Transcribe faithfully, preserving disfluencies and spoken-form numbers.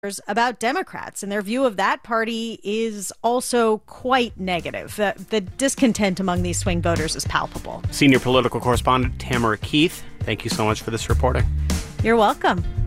about Democrats, and their view of that party is also quite negative. The, the discontent among these swing voters is palpable. Senior political correspondent Tamara Keith, thank you so much for this reporting. You're welcome.